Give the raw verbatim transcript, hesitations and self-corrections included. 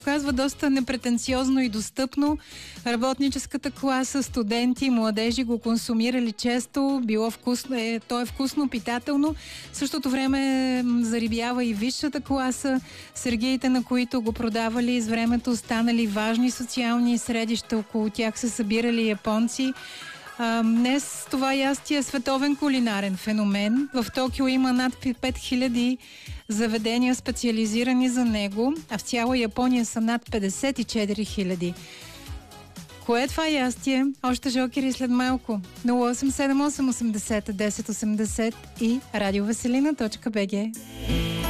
Казва доста непретенциозно и достъпно. Работническата класа, студенти, младежи го консумирали често. Било вкусно, е, то е вкусно, питателно. В същото време зарибява и висшата класа. Сергиите, на които го продавали с времето, станали важни социални средища. Около тях се събирали японци. А, днес това ястие е световен кулинарен феномен. В Токио има над пет хиляди заведения, специализирани за него, а в цяла Япония са над петдесет и четири хиляди. Кое е това ястие? Още жокери след малко. нула осем седем осем осемдесет десет осемдесет и радиовеселина точка бг.